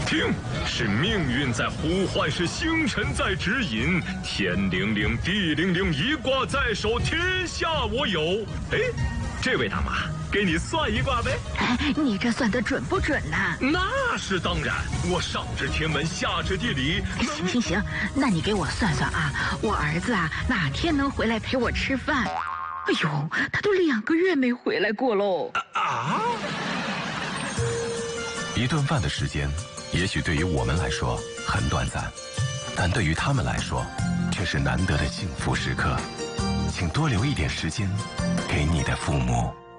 听，是命运在呼唤，是星辰在指引。天灵灵，地灵灵，一卦在手，天下我有。哎，这位大妈，给你算一卦呗。 哎，你这算得准不准呢？ 那是当然，我上知天文，下知地理。 行，那你给我算算啊，我儿子啊哪天能回来陪我吃饭？哎呦，他都2个月没回来过喽。 一顿饭的时间，也许对于我们来说很短暂，但对于他们来说，却是难得的幸福时刻。请多留一点时间给你的父母。